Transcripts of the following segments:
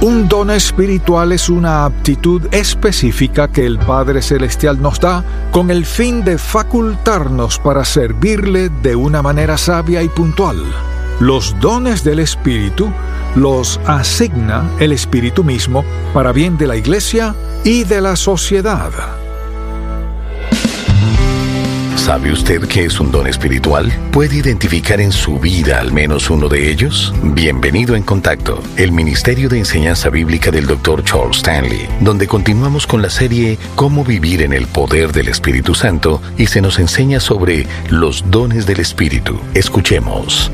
Un don espiritual es una aptitud específica que el Padre Celestial nos da con el fin de facultarnos para servirle de una manera sabia y puntual. Los dones del Espíritu los asigna el Espíritu mismo para bien de la Iglesia y de la sociedad. ¿Sabe usted qué es un don espiritual? ¿Puede identificar en su vida al menos uno de ellos? Bienvenido en Contacto, el Ministerio de Enseñanza Bíblica del Dr. Charles Stanley, donde continuamos con la serie Cómo vivir en el poder del Espíritu Santo y se nos enseña sobre los dones del Espíritu. Escuchemos.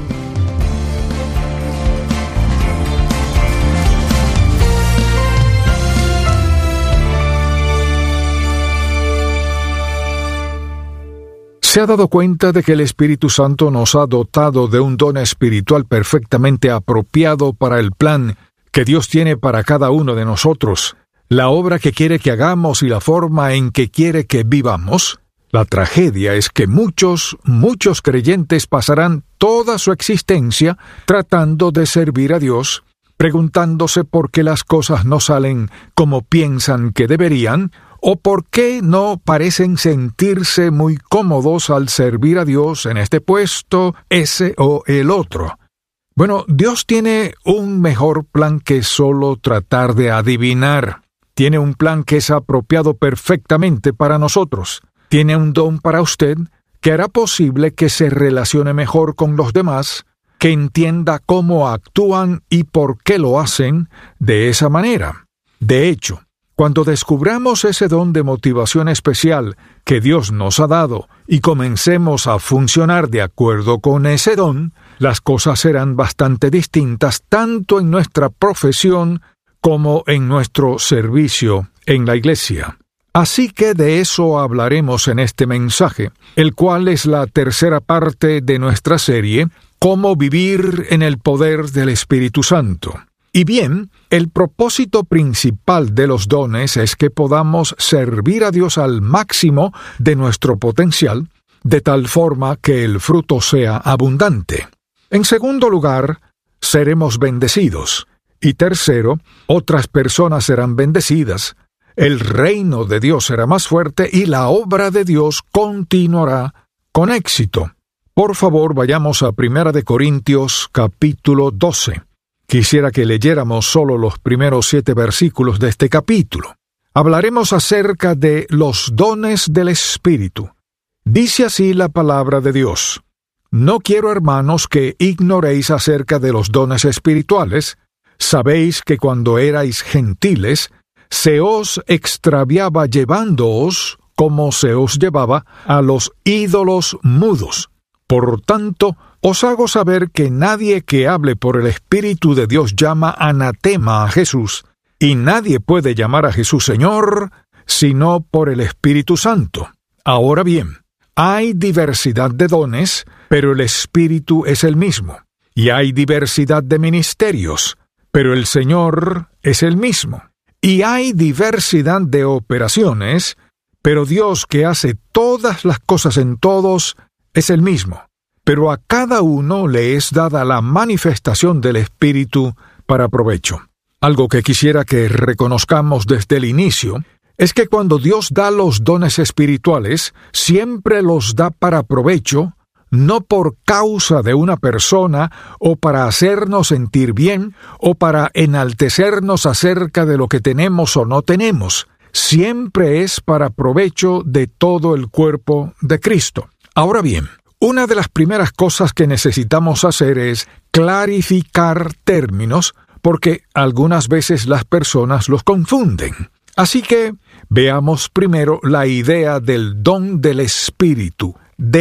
¿Se ha dado cuenta de que el Espíritu Santo nos ha dotado de un don espiritual perfectamente apropiado para el plan que Dios tiene para cada uno de nosotros, la obra que quiere que hagamos y la forma en que quiere que vivamos? La tragedia es que muchos creyentes pasarán toda su existencia tratando de servir a Dios, preguntándose por qué las cosas no salen como piensan que deberían, o por qué no parecen sentirse muy cómodos al servir a Dios en este puesto, ese o el otro. Bueno, Dios tiene un mejor plan que solo tratar de adivinar. Tiene un plan que es apropiado perfectamente para nosotros. Tiene un don para usted que hará posible que se relacione mejor con los demás, que entienda cómo actúan y por qué lo hacen de esa manera. De hecho, cuando descubramos ese don de motivación especial que Dios nos ha dado y comencemos a funcionar de acuerdo con ese don, las cosas serán bastante distintas tanto en nuestra profesión como en nuestro servicio en la iglesia. Así que de eso hablaremos en este mensaje, el cual es la tercera parte de nuestra serie, Cómo vivir en el poder del Espíritu Santo. Y bien, el propósito principal de los dones es que podamos servir a Dios al máximo de nuestro potencial, de tal forma que el fruto sea abundante. En segundo lugar, seremos bendecidos. Y tercero, otras personas serán bendecidas. El reino de Dios será más fuerte y la obra de Dios continuará con éxito. Por favor, vayamos a 1 Corintios capítulo 12. Quisiera que leyéramos solo los primeros 7 versículos de este capítulo. Hablaremos acerca de los dones del Espíritu. Dice así la palabra de Dios: No quiero, hermanos, que ignoréis acerca de los dones espirituales. Sabéis que cuando erais gentiles, se os extraviaba llevándoos, como se os llevaba, a los ídolos mudos. Por tanto, os hago saber que nadie que hable por el Espíritu de Dios llama anatema a Jesús, y nadie puede llamar a Jesús Señor, sino por el Espíritu Santo. Ahora bien, hay diversidad de dones, pero el Espíritu es el mismo. Y hay diversidad de ministerios, pero el Señor es el mismo. Y hay diversidad de operaciones, pero Dios que hace todas las cosas en todos es el mismo. Pero a cada uno le es dada la manifestación del Espíritu para provecho. Algo que quisiera que reconozcamos desde el inicio es que cuando Dios da los dones espirituales, siempre los da para provecho, no por causa de una persona o para hacernos sentir bien o para enaltecernos acerca de lo que tenemos o no tenemos. Siempre es para provecho de todo el cuerpo de Cristo. Ahora bien, una de las primeras cosas que necesitamos hacer es clarificar términos, porque algunas veces las personas los confunden. Así que veamos primero la idea del don del Espíritu,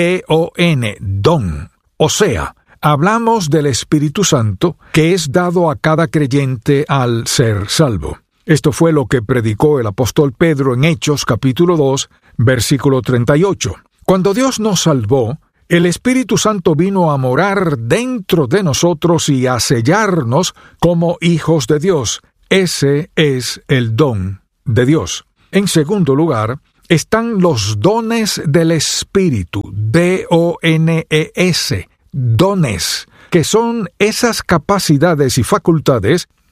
D-O-N, don. O sea, hablamos del Espíritu Santo que es dado a cada creyente al ser salvo. Esto fue lo que predicó el apóstol Pedro en Hechos capítulo 2, versículo 38. Cuando Dios nos salvó, el Espíritu Santo vino a morar dentro de nosotros y a sellarnos como hijos de Dios. Ese es el don de Dios. En segundo lugar, están los dones del Espíritu, D-O-N-E-S, dones, que son esas capacidades y facultades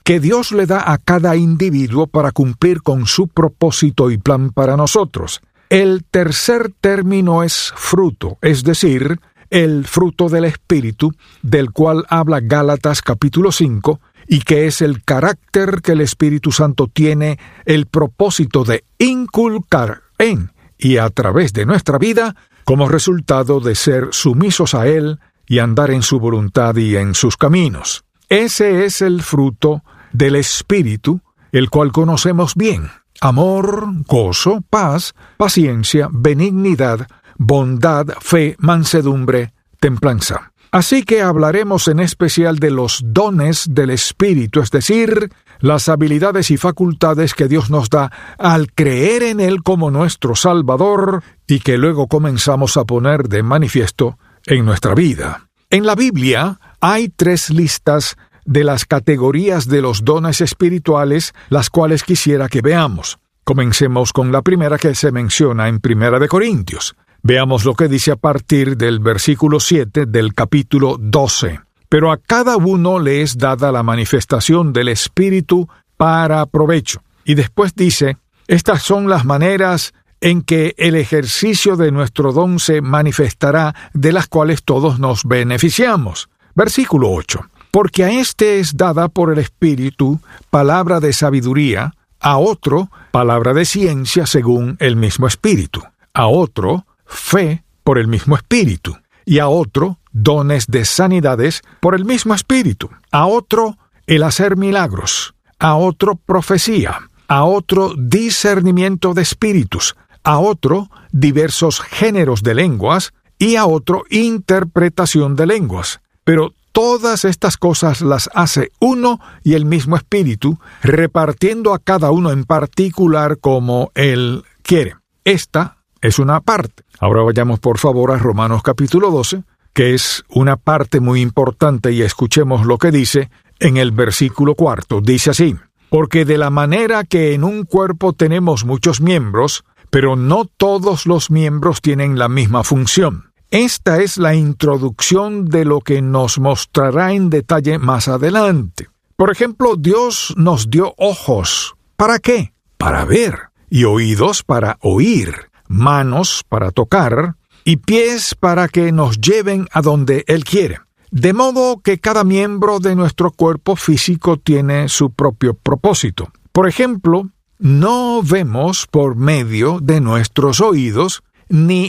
que Dios le da a cada individuo para cumplir con su propósito y plan para nosotros. El tercer término es fruto, es decir, el fruto del Espíritu, del cual habla Gálatas capítulo 5, y que es el carácter que el Espíritu Santo tiene el propósito de inculcar en y a través de nuestra vida como resultado de ser sumisos a Él y andar en su voluntad y en sus caminos. Ese es el fruto del Espíritu, el cual conocemos bien: amor, gozo, paz, paciencia, benignidad, bondad, fe, mansedumbre, templanza. Así que hablaremos en especial de los dones del Espíritu, es decir, las habilidades y facultades que Dios nos da al creer en Él como nuestro Salvador y que luego comenzamos a poner de manifiesto en nuestra vida. En la Biblia hay 3 listas de las categorías de los dones espirituales, las cuales quisiera que veamos. Comencemos con la primera que se menciona en 1 Corintios. Veamos lo que dice a partir del versículo 7 del capítulo 12. Pero a cada uno le es dada la manifestación del Espíritu para provecho. Y después dice: estas son las maneras en que el ejercicio de nuestro don se manifestará, de las cuales todos nos beneficiamos. Versículo 8. Porque a éste es dada por el Espíritu palabra de sabiduría, a otro palabra de ciencia según el mismo Espíritu, a otro fe por el mismo Espíritu, y a otro dones de sanidades por el mismo Espíritu, a otro el hacer milagros, a otro profecía, a otro discernimiento de espíritus, a otro diversos géneros de lenguas, y a otro interpretación de lenguas. Pero todas estas cosas las hace uno y el mismo Espíritu, repartiendo a cada uno en particular como Él quiere. Esta es una parte. Ahora vayamos por favor a Romanos capítulo 12, que es una parte muy importante, y escuchemos lo que dice en el versículo 4. Dice así: porque de la manera que en un cuerpo tenemos muchos miembros, pero no todos los miembros tienen la misma función. Esta es la introducción de lo que nos mostrará en detalle más adelante. Por ejemplo, Dios nos dio ojos. ¿Para qué? Para ver. Y oídos para oír. Manos para tocar, y pies para que nos lleven a donde Él quiere. De modo que cada miembro de nuestro cuerpo físico tiene su propio propósito. Por ejemplo, no vemos por medio de nuestros oídos, ni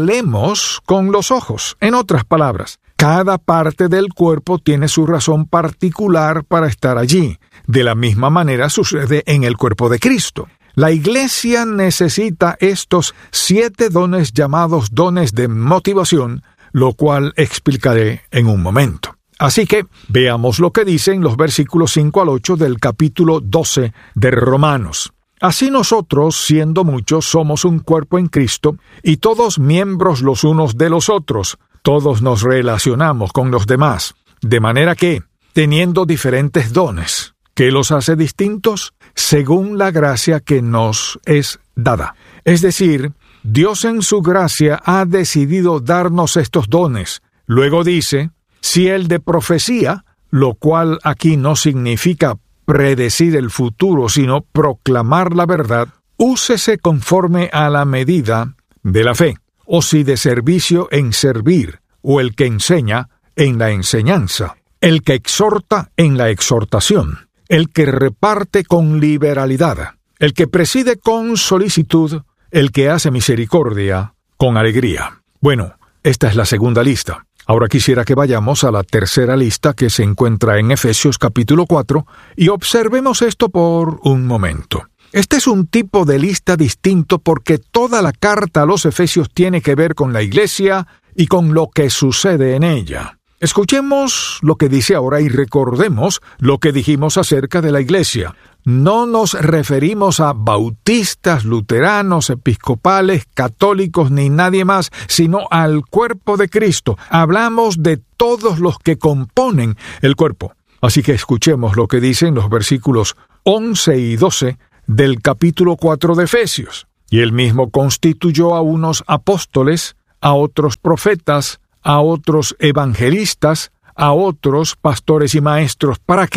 olemos con los ojos. En otras palabras, cada parte del cuerpo tiene su razón particular para estar allí. De la misma manera sucede en el cuerpo de Cristo. La Iglesia necesita estos 7 dones llamados dones de motivación, lo cual explicaré en un momento. Así que veamos lo que dicen los versículos 5 al 8 del capítulo 12 de Romanos. Así nosotros, siendo muchos, somos un cuerpo en Cristo, y todos miembros los unos de los otros. Todos nos relacionamos con los demás, de manera que, teniendo diferentes dones, ¿qué los hace distintos? Según la gracia que nos es dada. Es decir, Dios en su gracia ha decidido darnos estos dones. Luego dice: si el de profecía, lo cual aquí no significa predecir el futuro, sino proclamar la verdad, úsese conforme a la medida de la fe. O si de servicio, en servir, o el que enseña, en la enseñanza, el que exhorta, en la exhortación, el que reparte con liberalidad, el que preside con solicitud, el que hace misericordia con alegría. Bueno, esta es la segunda lista. Ahora quisiera que vayamos a la tercera lista que se encuentra en Efesios capítulo 4 y observemos esto por un momento. Este es un tipo de lista distinto porque toda la carta a los Efesios tiene que ver con la Iglesia y con lo que sucede en ella. Escuchemos lo que dice ahora y recordemos lo que dijimos acerca de la Iglesia. No nos referimos a bautistas, luteranos, episcopales, católicos ni nadie más, sino al cuerpo de Cristo. Hablamos de todos los que componen el cuerpo. Así que escuchemos lo que dicen los versículos 11 y 12 del capítulo 4 de Efesios. Y él mismo constituyó a unos apóstoles, a otros profetas, a otros evangelistas, a otros pastores y maestros. ¿Para qué?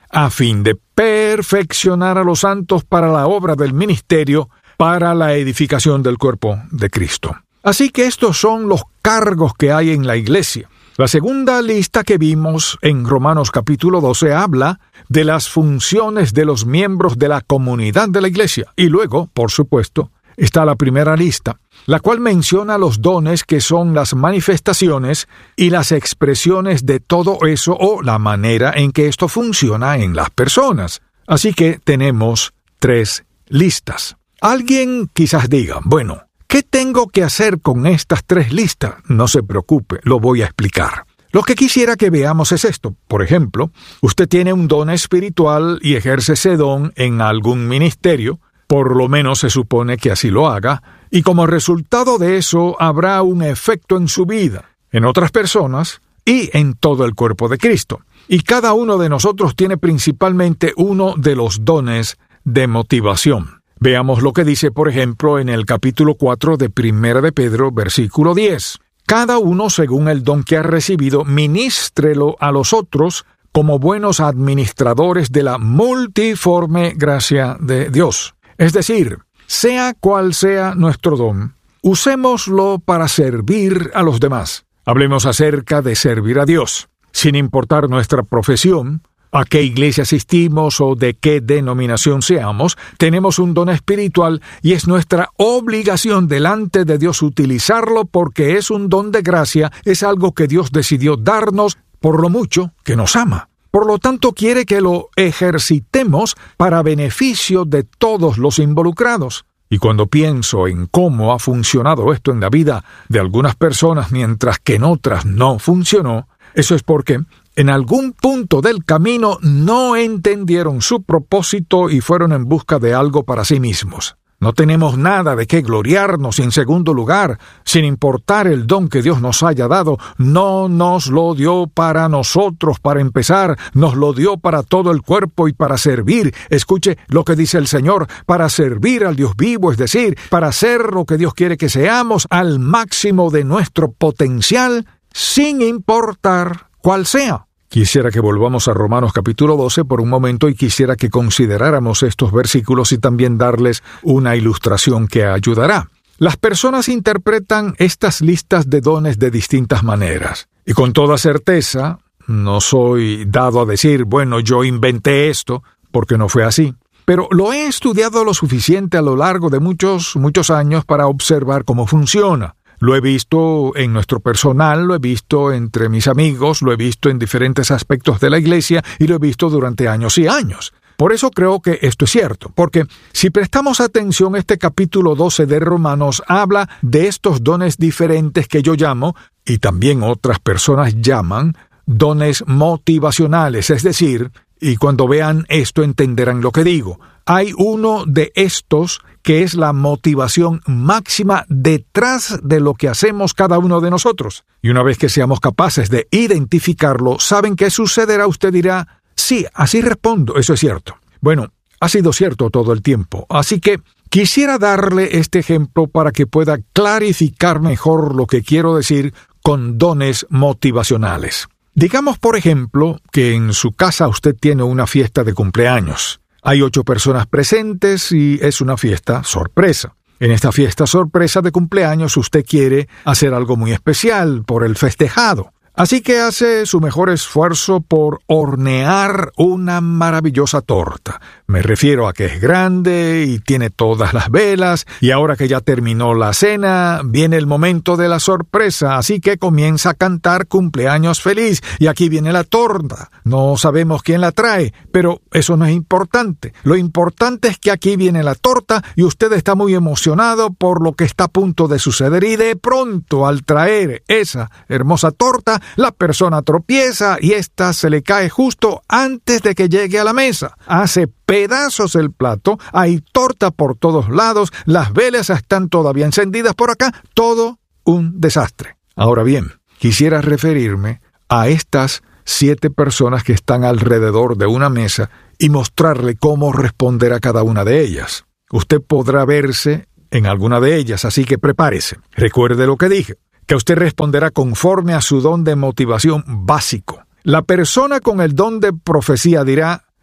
a fin de perfeccionar a los santos para la obra del ministerio, para la edificación del cuerpo de Cristo. Así que estos son los cargos que hay en la iglesia. La segunda lista que vimos en Romanos capítulo 12 habla de las funciones de los miembros de la comunidad de la iglesia. Y luego, por supuesto, está la primera lista, la cual menciona los dones que son las manifestaciones y las expresiones de todo eso o la manera en que esto funciona en las personas. Así que tenemos 3 listas. Alguien quizás diga, bueno, ¿qué tengo que hacer con estas 3 listas? No se preocupe, lo voy a explicar. Lo que quisiera que veamos es esto. Por ejemplo, usted tiene un don espiritual y ejerce ese don en algún ministerio, por lo menos se supone que así lo haga, y como resultado de eso habrá un efecto en su vida, en otras personas y en todo el cuerpo de Cristo. Y cada uno de nosotros tiene principalmente uno de los dones de motivación. Veamos lo que dice, por ejemplo, en el capítulo 4 de Primera de Pedro, versículo 10. Cada uno, según el don que ha recibido, ministrelo a los otros como buenos administradores de la multiforme gracia de Dios. Es decir, sea cual sea nuestro don, usémoslo para servir a los demás. Hablemos acerca de servir a Dios. Sin importar nuestra profesión, a qué iglesia asistimos o de qué denominación seamos, tenemos un don espiritual y es nuestra obligación delante de Dios utilizarlo porque es un don de gracia, es algo que Dios decidió darnos por lo mucho que nos ama. Por lo tanto, quiere que lo ejercitemos para beneficio de todos los involucrados. Y cuando pienso en cómo ha funcionado esto en la vida de algunas personas mientras que en otras no funcionó, eso es porque en algún punto del camino no entendieron su propósito y fueron en busca de algo para sí mismos. No tenemos nada de qué gloriarnos y en segundo lugar, sin importar el don que Dios nos haya dado, no nos lo dio para nosotros, para empezar, nos lo dio para todo el cuerpo y para servir. Escuche lo que dice el Señor, para servir al Dios vivo, es decir, para hacer lo que Dios quiere que seamos al máximo de nuestro potencial, sin importar cuál sea. Quisiera que volvamos a Romanos capítulo 12 por un momento y quisiera que consideráramos estos versículos y también darles una ilustración que ayudará. Las personas interpretan estas listas de dones de distintas maneras. Y con toda certeza, no soy dado a decir, bueno, yo inventé esto, porque no fue así. Pero lo he estudiado lo suficiente a lo largo de muchos años para observar cómo funciona. Lo he visto en nuestro personal, lo he visto entre mis amigos, lo he visto en diferentes aspectos de la iglesia y lo he visto durante años y años. Por eso creo que esto es cierto, porque si prestamos atención, este capítulo 12 de Romanos habla de estos dones diferentes que yo llamo, y también otras personas llaman, dones motivacionales, es decir, y cuando vean esto entenderán lo que digo. Hay uno de estos que es la motivación máxima detrás de lo que hacemos cada uno de nosotros. Y una vez que seamos capaces de identificarlo, ¿saben qué sucederá? Usted dirá, sí, así respondo, eso es cierto. Bueno, ha sido cierto todo el tiempo, así que quisiera darle este ejemplo para que pueda clarificar mejor lo que quiero decir con dones motivacionales. Digamos, por ejemplo, que en su casa usted tiene una fiesta de cumpleaños. Hay 8 personas presentes y es una fiesta sorpresa. En esta fiesta sorpresa de cumpleaños usted quiere hacer algo muy especial por el festejado. Así que hace su mejor esfuerzo por hornear una maravillosa torta. Me refiero a que es grande y tiene todas las velas, y ahora que ya terminó la cena, viene el momento de la sorpresa, así que comienza a cantar cumpleaños feliz, y aquí viene la torta. No sabemos quién la trae, pero eso no es importante. Lo importante es que aquí viene la torta y usted está muy emocionado por lo que está a punto de suceder, y de pronto, al traer esa hermosa torta, la persona tropieza y ésta se le cae justo antes de que llegue a la mesa. Hace pedazos el plato, hay torta por todos lados, las velas están todavía encendidas por acá, todo un desastre. Ahora bien, quisiera referirme a estas 7 personas que están alrededor de una mesa y mostrarle cómo responder a cada una de ellas. Usted podrá verse en alguna de ellas, así que prepárese. Recuerde lo que dije, que usted responderá conforme a su don de motivación básico. La persona con el don de profecía dirá,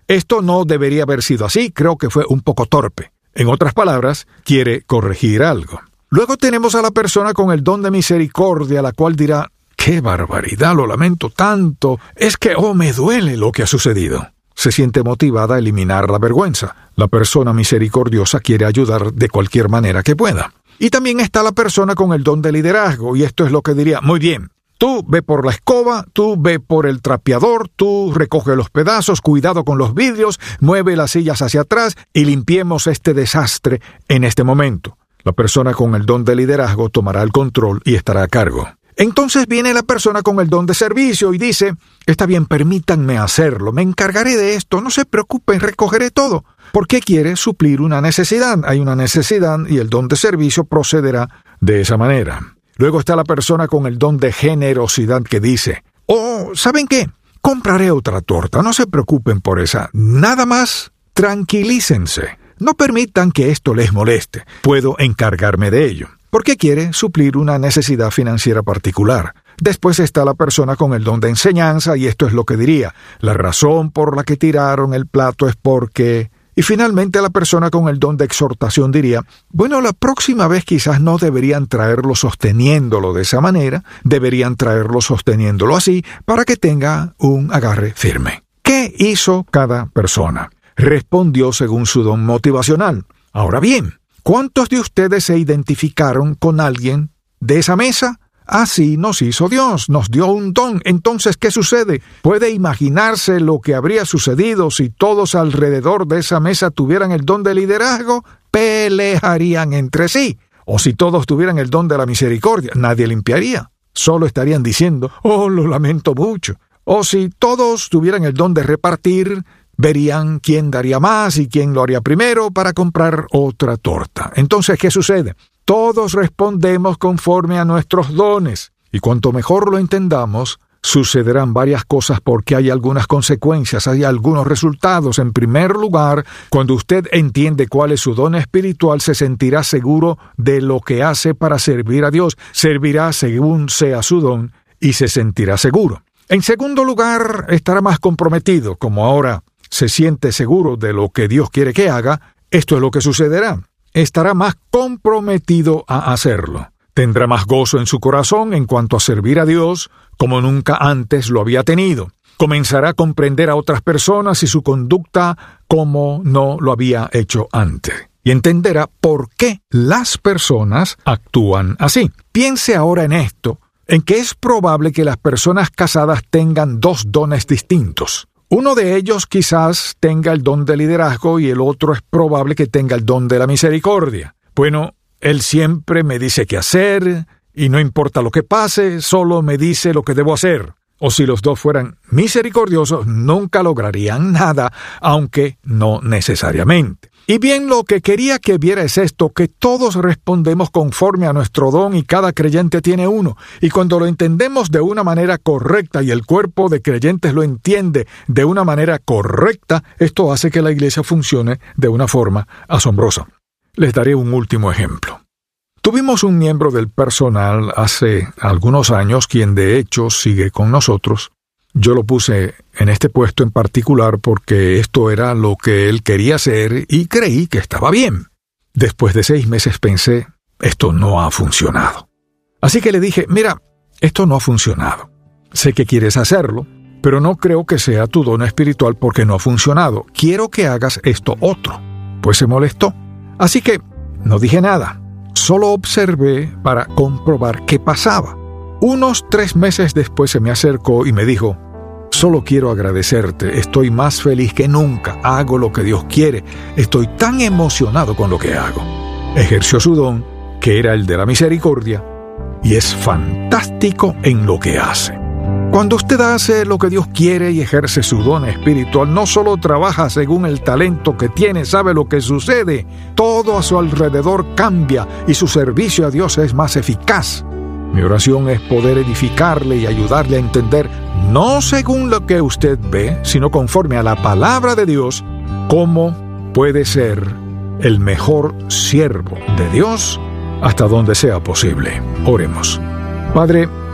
esto no debería haber sido así, creo que fue un poco torpe. En otras palabras, quiere corregir algo. Luego tenemos a la persona con el don de misericordia, la cual dirá, ¡qué barbaridad! Lo lamento tanto. Es que, me duele lo que ha sucedido. Se siente motivada a eliminar la vergüenza. La persona misericordiosa quiere ayudar de cualquier manera que pueda. Y también está la persona con el don de liderazgo, y esto es lo que diría, muy bien, tú ve por la escoba, tú ve por el trapeador, tú recoge los pedazos, cuidado con los vidrios, mueve las sillas hacia atrás y limpiemos este desastre en este momento. La persona con el don de liderazgo tomará el control y estará a cargo. Entonces viene la persona con el don de servicio y dice, está bien, permítanme hacerlo, me encargaré de esto, no se preocupen, recogeré todo. ¿Por qué quiere suplir una necesidad? Hay una necesidad y el don de servicio procederá de esa manera. Luego está la persona con el don de generosidad que dice, ¿saben qué? Compraré otra torta, no se preocupen por esa, nada más, tranquilícense. No permitan que esto les moleste, puedo encargarme de ello. Porque quiere suplir una necesidad financiera particular. Después está la persona con el don de enseñanza, y esto es lo que diría, la razón por la que tiraron el plato es porque... Y finalmente la persona con el don de exhortación diría, bueno, la próxima vez quizás no deberían traerlo sosteniéndolo de esa manera, deberían traerlo sosteniéndolo así, para que tenga un agarre firme. ¿Qué hizo cada persona? Respondió según su don motivacional. Ahora bien, ¿cuántos de ustedes se identificaron con alguien de esa mesa? Así nos hizo Dios, nos dio un don. Entonces, ¿qué sucede? ¿Puede imaginarse lo que habría sucedido si todos alrededor de esa mesa tuvieran el don de liderazgo? Pelearían entre sí. O si todos tuvieran el don de la misericordia, nadie limpiaría. Solo estarían diciendo, lo lamento mucho. O si todos tuvieran el don de repartir, verían quién daría más y quién lo haría primero para comprar otra torta. Entonces, ¿qué sucede? Todos respondemos conforme a nuestros dones. Y cuanto mejor lo entendamos, sucederán varias cosas porque hay algunas consecuencias, hay algunos resultados. En primer lugar, cuando usted entiende cuál es su don espiritual, se sentirá seguro de lo que hace para servir a Dios. Servirá según sea su don y se sentirá seguro. En segundo lugar, estará más comprometido. Como ahora se siente seguro de lo que Dios quiere que haga, esto es lo que sucederá. Estará más comprometido a hacerlo. Tendrá más gozo en su corazón en cuanto a servir a Dios como nunca antes lo había tenido. Comenzará a comprender a otras personas y su conducta como no lo había hecho antes. Y entenderá por qué las personas actúan así. Piense ahora en esto, en que es probable que las personas casadas tengan dos dones distintos. Uno de ellos quizás tenga el don de liderazgo y el otro es probable que tenga el don de la misericordia. Bueno, él siempre me dice qué hacer y no importa lo que pase, solo me dice lo que debo hacer. O si los dos fueran misericordiosos, nunca lograrían nada, aunque no necesariamente. Y bien, lo que quería que viera es esto, que todos respondemos conforme a nuestro don y cada creyente tiene uno. Y cuando lo entendemos de una manera correcta y el cuerpo de creyentes lo entiende de una manera correcta, esto hace que la iglesia funcione de una forma asombrosa. Les daré un último ejemplo. Tuvimos un miembro del personal hace algunos años, quien de hecho sigue con nosotros. Yo lo puse en este puesto en particular porque esto era lo que él quería hacer y creí que estaba bien. Después de 6 meses pensé, esto no ha funcionado. Así que le dije, mira, esto no ha funcionado. Sé que quieres hacerlo, pero no creo que sea tu don espiritual porque no ha funcionado. Quiero que hagas esto otro. Pues se molestó. Así que no dije nada. Solo observé para comprobar qué pasaba. Unos 3 meses después se me acercó y me dijo, solo quiero agradecerte, estoy más feliz que nunca, hago lo que Dios quiere, estoy tan emocionado con lo que hago. Ejerció su don, que era el de la misericordia, y es fantástico en lo que hace. Cuando usted hace lo que Dios quiere y ejerce su don espiritual, no solo trabaja según el talento que tiene, sabe lo que sucede, todo a su alrededor cambia y su servicio a Dios es más eficaz. Mi oración es poder edificarle y ayudarle a entender, no según lo que usted ve, sino conforme a la palabra de Dios, cómo puede ser el mejor siervo de Dios hasta donde sea posible. Oremos. Padre,